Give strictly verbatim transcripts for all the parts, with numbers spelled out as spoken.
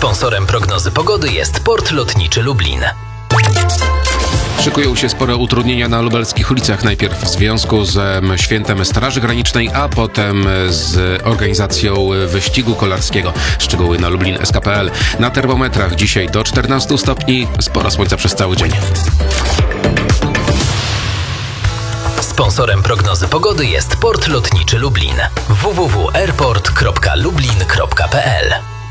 Sponsorem prognozy pogody jest Port Lotniczy Lublin. Szykują się spore utrudnienia na lubelskich ulicach. Najpierw w związku z świętem Straży Granicznej, a potem z organizacją wyścigu kolarskiego. Szczegóły na lublin kropka es ka kropka pe el. Na termometrach dzisiaj do czternastu stopni, sporo słońca przez cały dzień. Sponsorem prognozy pogody jest Port Lotniczy Lublin. w w w kropka airport kropka lublin kropka pe el.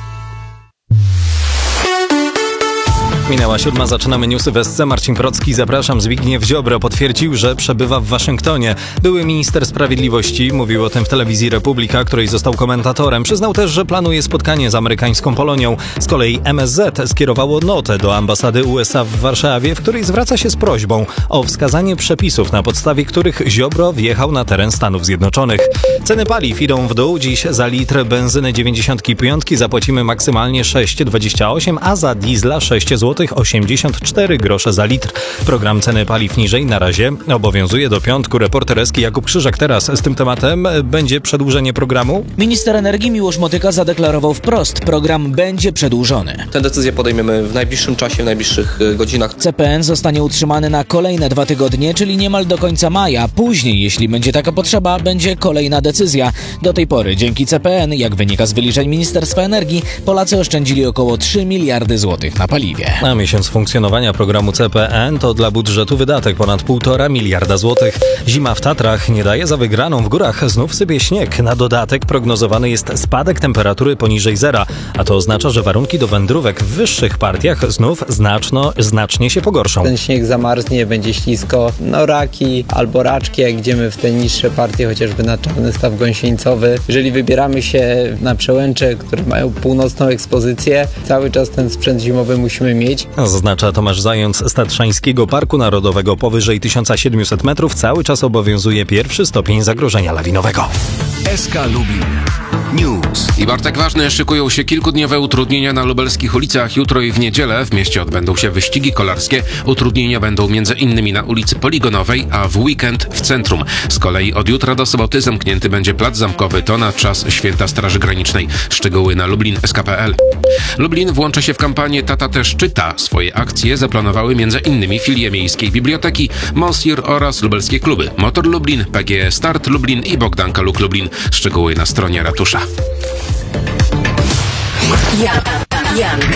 Minęła siódma, zaczynamy newsy w S C. Marcin Procki, zapraszam. Zbigniew Ziobro potwierdził, że przebywa w Waszyngtonie. Były minister sprawiedliwości mówił o tym w telewizji Republika, której został komentatorem. Przyznał też, że planuje spotkanie z amerykańską Polonią. Z kolei M S Z skierowało notę do ambasady U S A w Warszawie, w której zwraca się z prośbą o wskazanie przepisów, na podstawie których Ziobro wjechał na teren Stanów Zjednoczonych. Ceny paliw idą w dół. Dziś za litr benzyny dziewięćdziesiąt pięć zapłacimy maksymalnie sześć dwadzieścia osiem, a za diesla sześć złotych osiemdziesiąt cztery grosze za litr. Program ceny paliw niżej na razie obowiązuje do piątku. Reporter Eski Jakub Krzyżak teraz z tym tematem. Będzie przedłużenie programu? Minister energii Miłosz Motyka zadeklarował wprost, program będzie przedłużony. Tę decyzję podejmiemy w najbliższym czasie, w najbliższych godzinach. C P N zostanie utrzymany na kolejne dwa tygodnie, czyli niemal do końca maja. Później, jeśli będzie taka potrzeba, będzie kolejna decyzja. Do tej pory dzięki C P N, jak wynika z wyliczeń Ministerstwa Energii, Polacy oszczędzili około trzy miliardy złotych na paliwie. Na miesiąc funkcjonowania programu C P N to dla budżetu wydatek ponad półtora miliarda złotych. Zima w Tatrach nie daje za wygraną. W górach znów sypie śnieg. Na dodatek prognozowany jest spadek temperatury poniżej zera, a to oznacza, że warunki do wędrówek w wyższych partiach znów znaczno, znacznie się pogorszą. Ten śnieg zamarznie, będzie ślisko. No raki albo raczki, jak idziemy w te niższe partie, chociażby na Czarny Staw Gąsieńcowy. Jeżeli wybieramy się na przełęcze, które mają północną ekspozycję, cały czas ten sprzęt zimowy musimy mieć. Zaznacza Tomasz Zając z Tatrzańskiego Parku Narodowego. Powyżej tysiąc siedemset metrów cały czas obowiązuje pierwszy stopień zagrożenia lawinowego. S K Lubin News. I Bartek Ważny, szykują się kilkudniowe utrudnienia na lubelskich ulicach. Jutro i w niedzielę w mieście odbędą się wyścigi kolarskie. Utrudnienia będą między innymi na ulicy Poligonowej, a w weekend w centrum. Z kolei od jutra do soboty zamknięty będzie plac Zamkowy. To na czas święta Straży Granicznej. Szczegóły na lublin kropka es ka kropka pe el. Lublin włącza się w kampanię Tata też czyta. Swoje akcje zaplanowały między innymi filie Miejskiej Biblioteki, Monsieur oraz lubelskie kluby Motor Lublin, P G E Start Lublin i Bogdanka Luk Lublin. Szczegóły na stronie ratusza. Jan, Jan.